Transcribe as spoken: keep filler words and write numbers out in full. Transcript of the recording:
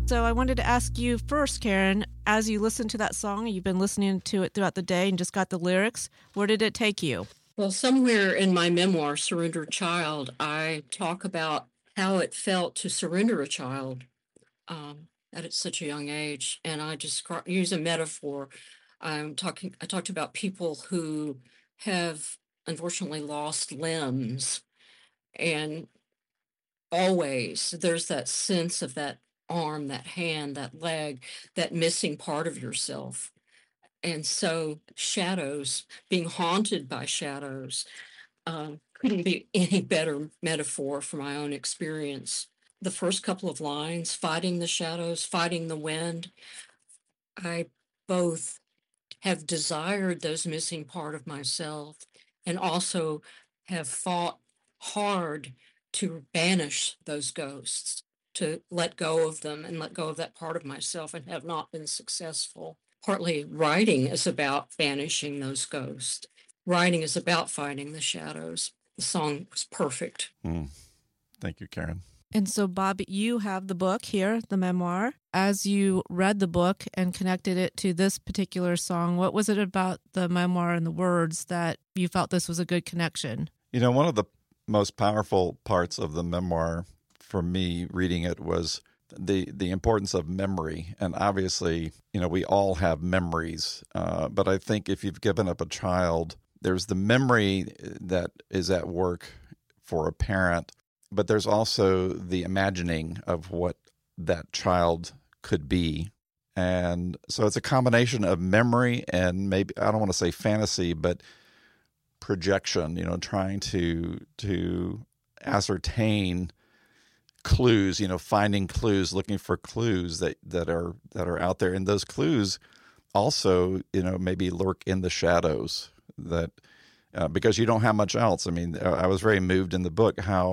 So I wanted to ask you first, Karen, as you listen to that song, you've been listening to it throughout the day and just got the lyrics, where did it take you? Well, somewhere in my memoir, Surrender Child, I talk about how it felt to surrender a child um, at such a young age. And I just use a metaphor. I'm talking, I talked about people who have unfortunately lost limbs. And always there's that sense of that arm, that hand, that leg, that missing part of yourself. And so shadows, being haunted by shadows, um, couldn't be any better metaphor for my own experience. The first couple of lines, fighting the shadows, fighting the wind, I both have desired those missing part of myself and also have fought hard to banish those ghosts, to let go of them and let go of that part of myself, and have not been successful. Partly writing is about banishing those ghosts. Writing is about fighting the shadows. The song was perfect. Mm. Thank you, Karen. And so, Bob, you have the book here, the memoir. As you read the book and connected it to this particular song, what was it about the memoir and the words that you felt this was a good connection? You know, one of the most powerful parts of the memoir for me reading it was the the importance of memory. And obviously, you know, we all have memories. Uh, but I think if you've given up a child, there's the memory that is at work for a parent, but there's also the imagining of what that child could be. And so it's a combination of memory and maybe, I don't want to say fantasy, but projection, you know, trying to to ascertain clues, you know, finding clues, looking for clues that, that are that are out there. And those clues also, you know, maybe lurk in the shadows that uh, because you don't have much else. I mean, I was very moved in the book how